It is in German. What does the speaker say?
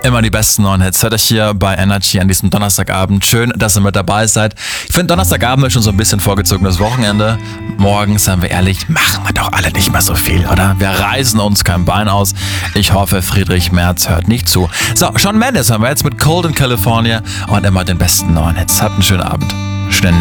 Immer die besten neuen Hits. Hört euch hier bei Energy an diesem Donnerstagabend. Schön, dass ihr mit dabei seid. Ich finde, Donnerstagabend ist schon so ein bisschen vorgezogenes Wochenende. Morgen, seien wir ehrlich, machen wir doch alle nicht mehr so viel, oder? Wir reißen uns kein Bein aus. Ich hoffe, Friedrich Merz hört nicht zu. So, Shawn Mendes haben wir jetzt mit Cold in California und immer den besten neuen Hits. Habt einen schönen Abend. Schnell